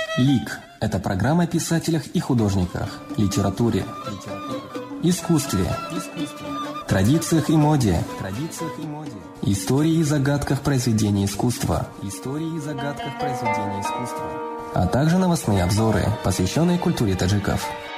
ЛИК – это программа о писателях и художниках, литературе, искусстве, традициях и моде, истории и загадках произведений искусства, а также новостные обзоры, посвященные культуре таджиков.